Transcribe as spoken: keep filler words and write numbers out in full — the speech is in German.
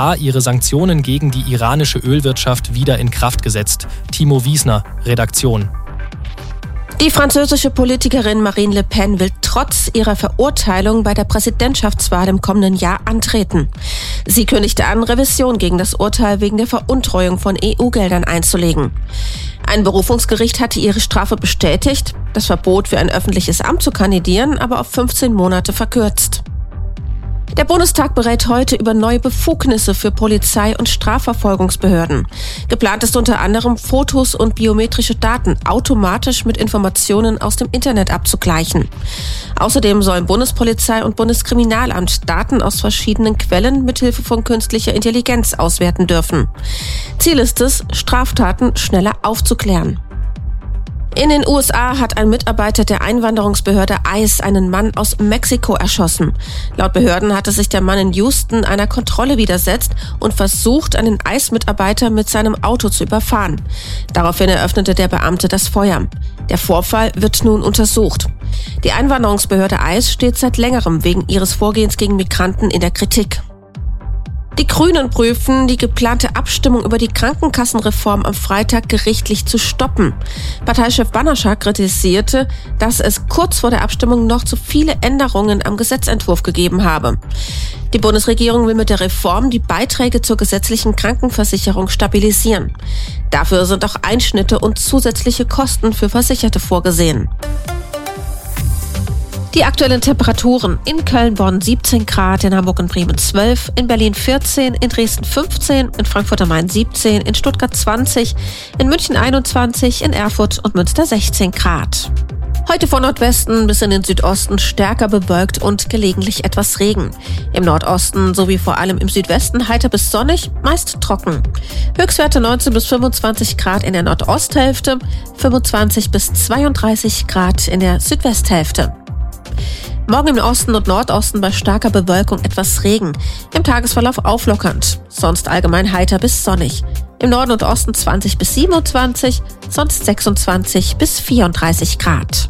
A ihre Sanktionen gegen die iranische Ölwirtschaft wieder in Kraft gesetzt. Timo Wiesner, Redaktion. Die französische Politikerin Marine Le Pen will trotz ihrer Verurteilung bei der Präsidentschaftswahl im kommenden Jahr antreten. Sie kündigte an, Revision gegen das Urteil wegen der Veruntreuung von E U-Geldern einzulegen. Ein Berufungsgericht hatte ihre Strafe bestätigt, das Verbot für ein öffentliches Amt zu kandidieren aber auf fünfzehn Monate verkürzt. Der Bundestag berät heute über neue Befugnisse für Polizei- und Strafverfolgungsbehörden. Geplant ist unter anderem, Fotos und biometrische Daten automatisch mit Informationen aus dem Internet abzugleichen. Außerdem sollen Bundespolizei und Bundeskriminalamt Daten aus verschiedenen Quellen mithilfe von künstlicher Intelligenz auswerten dürfen. Ziel ist es, Straftaten schneller aufzuklären. In den U S A hat ein Mitarbeiter der Einwanderungsbehörde ICE einen Mann aus Mexiko erschossen. Laut Behörden hatte sich der Mann in Houston einer Kontrolle widersetzt und versucht, einen ICE-Mitarbeiter mit seinem Auto zu überfahren. Daraufhin eröffnete der Beamte das Feuer. Der Vorfall wird nun untersucht. Die Einwanderungsbehörde ICE steht seit längerem wegen ihres Vorgehens gegen Migranten in der Kritik. Die Grünen prüfen, die geplante Abstimmung über die Krankenkassenreform am Freitag gerichtlich zu stoppen. Parteichef Bannerschak kritisierte, dass es kurz vor der Abstimmung noch zu viele Änderungen am Gesetzentwurf gegeben habe. Die Bundesregierung will mit der Reform die Beiträge zur gesetzlichen Krankenversicherung stabilisieren. Dafür sind auch Einschnitte und zusätzliche Kosten für Versicherte vorgesehen. Die aktuellen Temperaturen: in Köln, Bonn siebzehn Grad, in Hamburg und Bremen zwölf, in Berlin vierzehn, in Dresden fünfzehn, in Frankfurt am Main siebzehn, in Stuttgart zwanzig, in München einundzwanzig, in Erfurt und Münster sechzehn Grad. Heute von Nordwesten bis in den Südosten stärker bewölkt und gelegentlich etwas Regen. Im Nordosten sowie vor allem im Südwesten heiter bis sonnig, meist trocken. Höchstwerte neunzehn bis fünfundzwanzig Grad in der Nordosthälfte, fünfundzwanzig bis zweiunddreißig Grad in der Südwesthälfte. Morgen im Osten und Nordosten bei starker Bewölkung etwas Regen. Im Tagesverlauf auflockernd. Sonst allgemein heiter bis sonnig. Im Norden und Osten zwanzig bis siebenundzwanzig, sonst sechsundzwanzig bis vierunddreißig Grad.